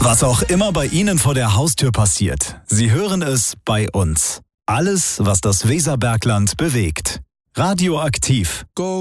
Was auch immer bei Ihnen vor der Haustür passiert, Sie hören es bei uns. Alles, was das Weserbergland bewegt. Radioaktiv. Go